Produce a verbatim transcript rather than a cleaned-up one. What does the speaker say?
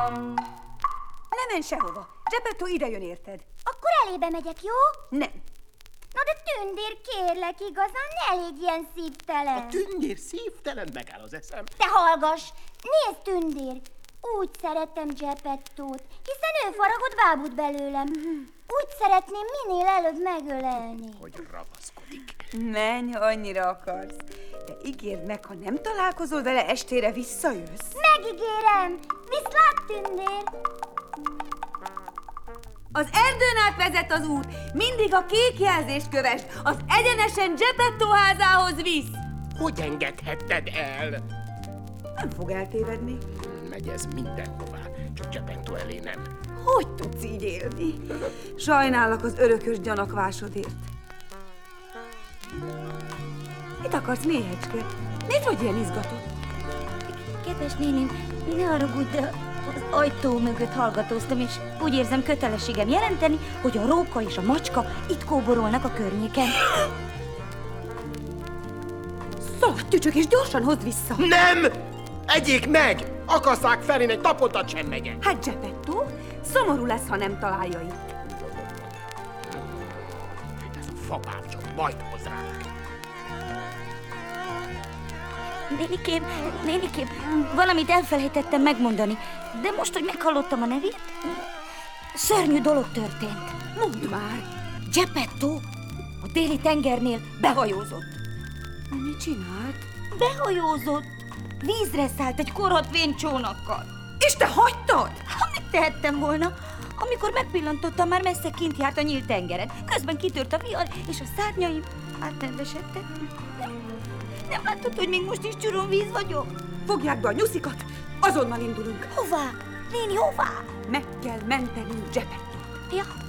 Ne menj sehova. Geppetto ide jön, érted? Akkor elébe megyek, jó? Nem. Na de tündér, kérlek, igazán ne légy ilyen szívtelen. A tündér szívtelen, megáll az eszem. Te hallgass! Nézd, tündér! Úgy szeretem Geppettót, hiszen ő faragott bábút belőlem. Úgy szeretném minél előbb megölelni. Hogy ravaszkodik. Menj, ha annyira akarsz. De ígérd meg, ha nem találkozol vele, estére visszajössz. Megígérem! Viszlát, tündér! Az erdőn át vezet az út. Mindig a kék jelzést kövesd. Az egyenesen Geppetto házához visz. Hogy engedhetted el? Nem fog eltévedni. Megy ez mindenhová, csak Geppetto elé nem. Hogy tudsz így élni? Sajnálok az örökös gyanakvásodért. Mit akarsz, méhecske? Miért vagy ilyen izgatott? Kedves néném, ne haragudj, de az ajtó mögött hallgatóztam, és úgy érzem, kötelességem jelenteni, hogy a róka és a macska itt kóborolnak a környéken. Szaladj, tücsök, és gyorsan hozd vissza! Nem! Egyék meg! Akasszák fel, én egy tapotat sem megyek. Hát Geppetto, szomorú lesz, ha nem találja itt. Ez a fabácsom majd hoz ránk. Nénikém, nénikém, valamit elfelejtettem megmondani, de most, hogy meghallottam a nevét, szörnyű dolog történt. Mondd már! Geppetto a déli tengernél behajózott. Mit csinált? Behajózott! Vízre szállt egy korhatvény csónakkal. És te hagytad? Ha mit tehettem volna? Amikor megpillantottam, már messze kint járt a nyílt tengeren. Közben kitört a vihar, és a szárnyaim átnedvesedtek. Nem, nem látod, hogy még most is csuron víz vagyok? Fogják be a nyuszikat, azonnal indulunk. Hová? Néni, hová? Meg kell mentenünk Geppettót. Ja,